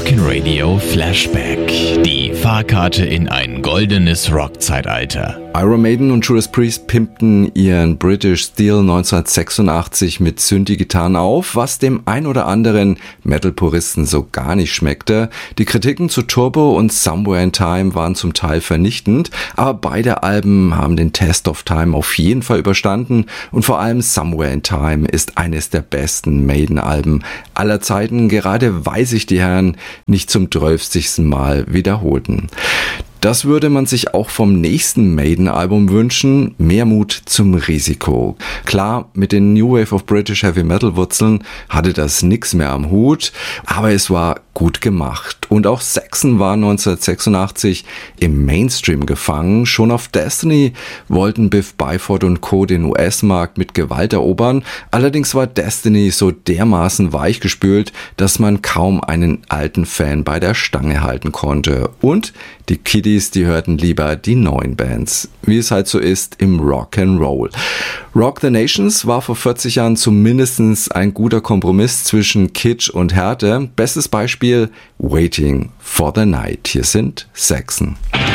Rockin' Flashback. Die Fahrkarte in ein goldenes Rockzeitalter. Iron Maiden und Judas Priest pimpten ihren British Steel 1986 mit Synthi-Gitarren auf, was dem ein oder anderen Metal-Puristen so gar nicht schmeckte. Die Kritiken zu Turbo und Somewhere in Time waren zum Teil vernichtend, aber beide Alben haben den Test of Time auf jeden Fall überstanden und vor allem Somewhere in Time ist eines der besten Maiden-Alben aller Zeiten, gerade weil sich die Herren nicht zum 12. Mal wiederholten. Das würde man sich auch vom nächsten Maiden-Album wünschen, mehr Mut zum Risiko. Klar, mit den New Wave of British Heavy Metal Wurzeln hatte das nix mehr am Hut, aber es war gut gemacht. Und auch Saxon war 1986 im Mainstream gefangen. Schon auf Destiny wollten Biff Byford und Co. den US-Markt mit Gewalt erobern. Allerdings war Destiny so dermaßen weichgespült, dass man kaum einen alten Fan bei der Stange halten konnte. Und die Kiddies, die hörten lieber die neuen Bands, wie es halt so ist im Rock'n'Roll. Rock the Nations war vor 40 Jahren zumindest ein guter Kompromiss zwischen Kitsch und Härte. Bestes Beispiel Waiting for the Night. Hier sind Saxon.